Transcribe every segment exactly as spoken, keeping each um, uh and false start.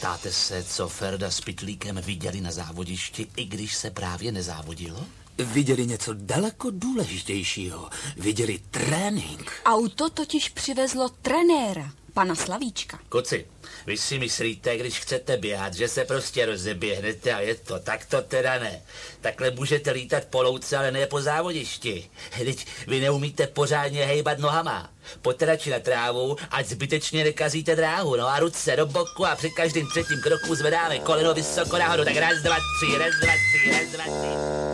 Ptáte se, co Ferda s Pytlíkem viděli na závodišti, i když se právě nezávodilo? Viděli něco daleko důležitějšího. Viděli trénink. Auto totiž přivezlo trenéra, pana Slavíčka. Kuci, vy si myslíte, když chcete běhat, že se prostě rozeběhnete a je to, tak to teda ne. Takhle můžete lítat po louce, ale ne po závodišti. Teď vy neumíte pořádně hejbat nohama. Pojďte radši na trávu, ať zbytečně nekazíte dráhu. No a ruce do boku a při každém třetím kroku zvedáme koleno vysoko nahoru. Tak raz, dva, tři, raz, dva, tři, raz, dva, tři.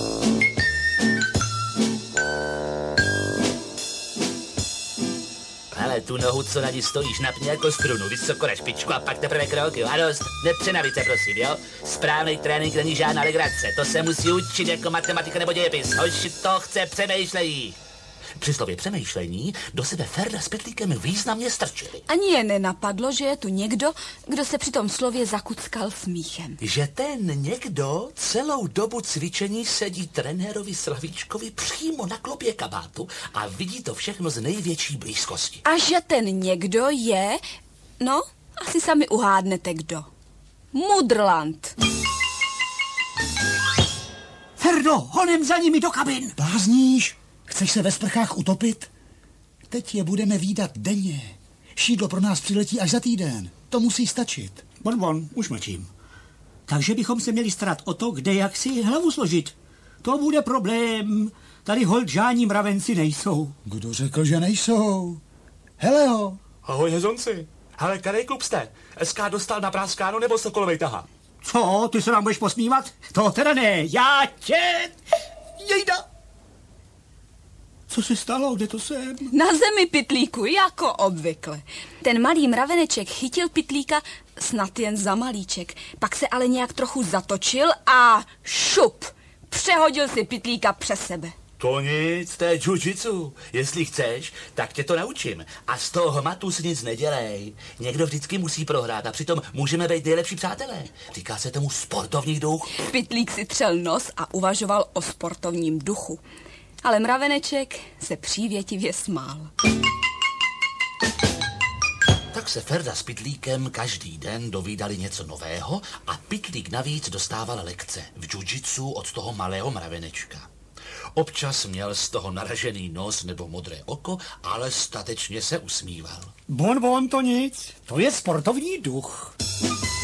Ale tu nohu, co na ní stojíš, napni jako strunu, vysoko na špičku a pak teprve krok, jo. A dost, nepřenavíte, prosím, jo. Správný trénink není žádná legrace, to se musí učit jako matematika nebo dějepis. Hoši, to chce přemýšlení. Při slově přemýšlení do sebe Ferda s Pytlíkem významně strčili. Ani je nenapadlo, že je tu někdo, kdo se při tom slově zakuckal smíchem. Že ten někdo celou dobu cvičení sedí trenérovi Slavíčkovi přímo na klopě kabátu a vidí to všechno z největší blízkosti. A že ten někdo je, no, asi sami uhádnete kdo. Mudrland. Ferdo, honem za nimi do kabin. Blázníš? Chceš se ve sprchách utopit? Teď je budeme vídat denně. Šídlo pro nás přiletí až za týden. To musí stačit. Bon, bon, už mlčím. Takže bychom se měli starat o to, kde jak si hlavu složit. To bude problém. Tady holt žádní mravenci nejsou. Kdo řekl, že nejsou? Hele ho. Ahoj, hezonci. Hele, který klub jste? S K dostal na práskánu nebo Sokolovej taha? Co, ty se nám budeš posmívat? To teda ne, já tě... Jejda. Co se stalo? Kde to jsem? Na zemi, Pytlíku, jako obvykle. Ten malý mraveneček chytil Pytlíka snad jen za malíček, pak se ale nějak trochu zatočil a šup, přehodil si Pytlíka přes sebe. To nic, to je jiu-jitsu. Jestli chceš, tak tě to naučím. A z toho hmatu si nic nedělej. Někdo vždycky musí prohrát a přitom můžeme být nejlepší přátelé. Říká se tomu sportovní duch. Pytlík si třel nos a uvažoval o sportovním duchu. Ale mraveneček se přívětivě smál. Tak se Ferda s Pytlíkem každý den dovídali něco nového a Pytlík navíc dostával lekce v jiu-jitsu od toho malého mravenečka. Občas měl z toho naražený nos nebo modré oko, ale statečně se usmíval. Bon, bon, to nic. To je sportovní duch.